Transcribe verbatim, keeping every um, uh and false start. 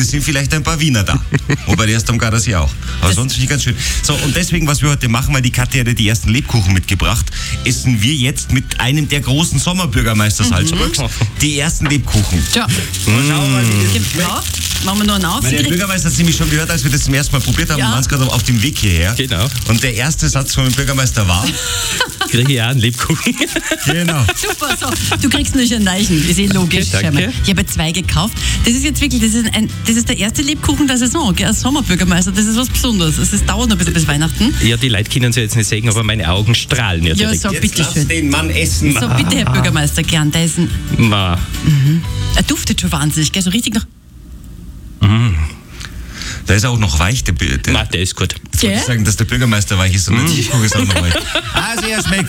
es sind vielleicht ein paar Wiener da. Wobei die erst am Gardasee auch. Aber das sonst finde ich ganz schön. So, und deswegen, was wir heute machen, weil die Katja hat die ersten Lebkuchen mitgebracht, essen wir jetzt mit einem der großen Sommerbürgermeister Salzburgs mhm. die ersten Lebkuchen. Tja. Und schauen wir mal, wie das schmeckt. Machen wir noch einen auf. Der Bürgermeister hat es nämlich schon gehört, als wir das zum ersten Mal probiert haben. Ja. Wir waren gerade auf dem Weg hierher. Genau. Und der erste Satz von dem Bürgermeister war... Kriege ich auch einen Lebkuchen. Genau. Super, so. Du kriegst nur schon Neichen, ist eh logisch. Danke. Ich habe zwei gekauft. Das ist jetzt wirklich, das ist, ein, das ist der erste Lebkuchen der Saison, gell? Als Sommerbürgermeister, das ist was Besonderes. Es dauert noch ein bisschen bis Weihnachten. Ja, die Leute können es ja jetzt nicht sehen, aber meine Augen strahlen ja direkt. Ja, so, jetzt bitteschön. lass den Mann essen. So, bitte, Herr Bürgermeister, gern. Der ist ein... Ma. Mhm. Er duftet schon wahnsinnig, gell? So richtig noch... Mhm. Da ist auch noch weich, der, der, Ma, der ist gut. Jetzt wollte ich sagen, dass der Bürgermeister weich ist und der Lebkuchen ist auch noch weich. Also, er schmeckt.